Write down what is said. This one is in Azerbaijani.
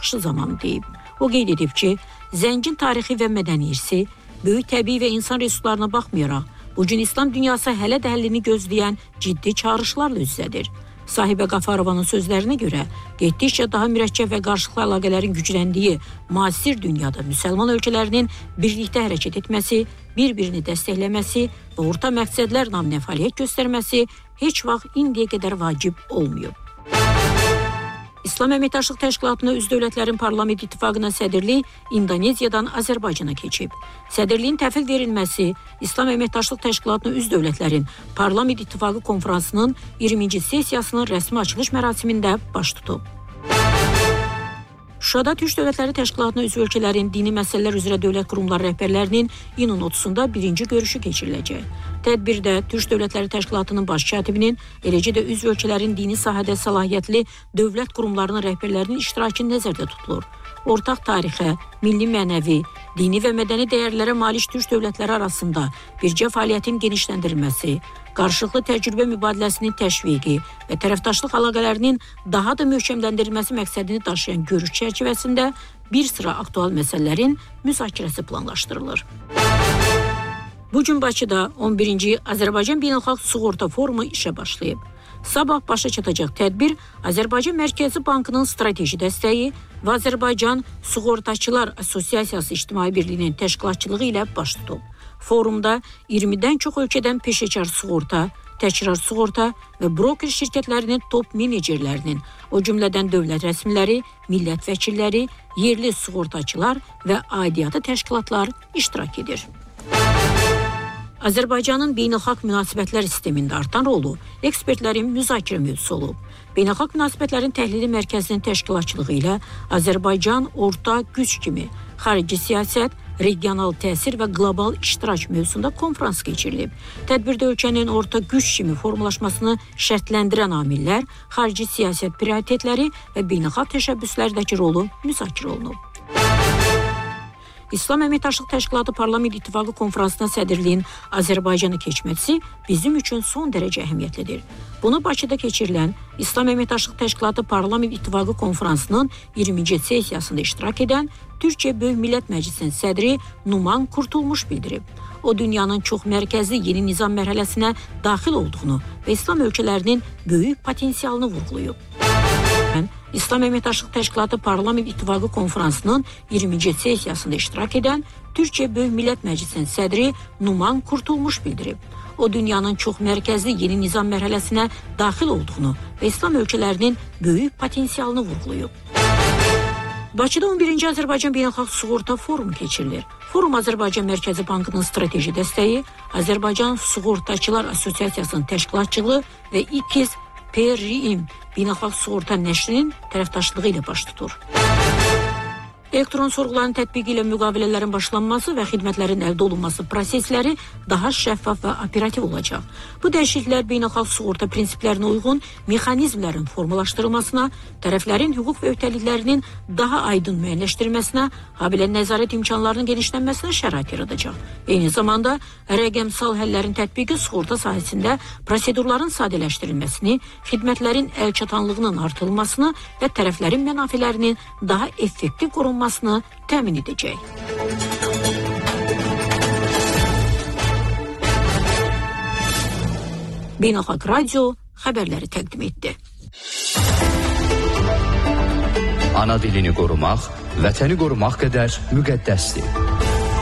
çıxışı zamanı deyib. O qeyd edib ki, zəngin tarixi və mədəni irsi, böyük təbii və insan resurslarına baxmayaraq, bugün İslam dünyası hələ də həllini gözləyən ciddi çağrışlarla üz-üzədir. Sahibə Qafarovanın sözlərinə görə, getdikcə daha mürəkkəb və qarşılıqlı əlaqələrin gücləndiyi müasir dünyada müsəlman ölkələrinin birlikdə hərəkət etməsi, bir-birini dəstəkləməsi və orta məqsədlər naminə fəaliyyət göstərməsi heç vaxt indiyə qədər vacib olmayıb. İslam Əməkdaşlıq Təşkilatına üzv dövlətlərin Parlament İttifaqına sədrlik İndoneziyadan Azərbaycana keçib. Sədrliyin təhvil verilməsi İslam Əməkdaşlıq Təşkilatına üzv dövlətlərin Parlament İttifaqı konfransının 20-ci sessiyasının rəsmi açılış mərasimində baş tutub. Şuşada Türk Dövlətləri Təşkilatına üzv ölkələrin dini məsələlər üzrə dövlət qurumları rəhbərlərinin iyunun 30-da birinci görüşü keçiriləcək. Tədbirdə Türk Dövlətləri Təşkilatının baş katibinin, eləcə də üzv ölkələrin dini sahədə səlahiyyətli dövlət qurumlarının rəhbərlərinin iştirakı nəzərdə tutulur. Ortaq tarixə, milli mənəvi, dini və mədəni dəyərlərə malik Türk dövlətləri arasında birgə fəaliyyətin genişləndirilməsi, qarşılıqlı təcrübə mübadiləsinin təşviqi və tərəfdaşlıq əlaqələrinin daha da möhkəmləndirilməsi məqsədini daşıyan görüş çərçivəsində bir sıra aktual məsələlərin müzakirəsi planlaşdırılır. Bugün Bakıda 11-ci Azərbaycan Beynəlxalq Sığorta Forumu işə başlayıb. Sabah başa çatacaq tədbir Azərbaycan Mərkəzi Bankının strateji dəstəyi və Azərbaycan Sığortaçılar Assosiasiyası İctimai Birliyinin təşkilatçılığı ilə baş tutub. Forumda 20-dən çox ölkədən peşəkar sığorta, təkrar sığorta və broker şirkətlərinin top menecerlərinin, o cümlədən dövlət rəsmiləri, millət vəkilləri, yerli sığortaçılar və aidiyyatı təşkilatlar iştirak edir. Azərbaycanın beynəlxalq münasibətlər sistemində artan rolu ekspertlərin müzakirə mövzusu olub. Beynəlxalq münasibətlərin təhlili mərkəzinin təşkilatçılığı ilə Azərbaycan orta güc kimi xarici siyasət, regional təsir və qlobal iştirak mövzusunda konfrans keçirilib. Tədbirdə ölkənin orta güc kimi formalaşmasını şərtləndirən amillər, xarici siyasət prioritetləri və beynəlxalq təşəbbüslərdəki rolu müzakirə olunub. İslam Əməkdaşlıq Təşkilatı Parlament İttifaqı konfransına sədrliyin Azərbaycanı keçməsi bizim üçün son dərəcə əhəmiyyətlidir. Bunu Bakıda keçirilən İslam Əməkdaşlıq Təşkilatı Parlament İttifaqı konfransının 20-ci sessiyasında iştirak edən Türkiyə Böyük Millət Məclisinin sədri Numan Kurtulmuş bildirib. O, dünyanın çox mərkəzli yeni nizam mərhələsinə daxil olduğunu və İslam ölkələrinin böyük potensialını vurğulayıb. İslam Əməkdaşlıq Təşkilatı Parlament İttifaqı konfransının 20-ci sessiyasında iştirak edən Türkiyə Böyük Millət Məclisinin sədri Numan Kurtulmuş bildirib. O, dünyanın çox mərkəzli yeni nizam mərhələsinə daxil olduğunu və İslam ölkələrinin böyük potensialını vurğulayıb. Bakıda 11-ci Azərbaycan Beynəlxalq Sığorta Forumu keçirilir. Forum Azərbaycan Mərkəzi Bankının strateji dəstəyi, Azərbaycan Sığortaçılar Assosiasiyasının təşkilatçılığı və İKİZ PRİİM Beynəlxalq Sığorta Nəşrinin tərəfdaşlığı ilə baş tutur. Elektron sorğuların tətbiqi ilə müqavilələrin başlanması və xidmətlərin əldə olunması prosesləri daha şəffaf və operativ olacaq. Bu dəyişikliklər beynəlxalq sığorta prinsiplərinə uyğun mexanizmlərin formalaşdırılmasına, tərəflərin hüquq və öhdəliklərinin daha aydın müəyyənləşdirilməsinə, habelə nəzarət imkanlarının genişlənməsinə şərait yaradacaq. Eyni zamanda rəqəmsal həllərin tətbiqi sığorta sahəsində prosedurların sadələşdirilməsini, xidmətlərin əlçatanlığının artırılmasını və tərəflərin mənafelərinin daha effektiv qorunmasını təmin edəcək. Beynəlxalq Radio xəbərləri təqdim etdi. Ana dilini qorumaq, vətəni qorumaq qədər müqəddəsdir.